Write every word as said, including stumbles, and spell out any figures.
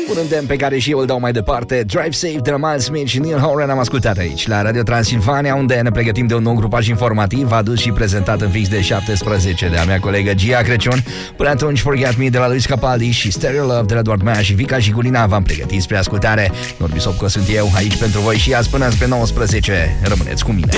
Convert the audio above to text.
Un îndemn pe care și eu îl dau mai departe. Drive Safe de la Miles Smith și Neil Horan am ascultat aici la Radio Transilvania, unde ne pregătim de un nou grupaj informativ adus și prezentat în fix de șaptesprezece de a mea colegă Gia Crăciun. Până atunci, Forget Me de la Luis Capaldi și Stereo Love de la Eduard Mea și Vica și Gulina v-am pregătit spre ascultare. Norbi Sopco sunt eu aici pentru voi și azi până spre nouăsprezece. Rămâneți cu mine.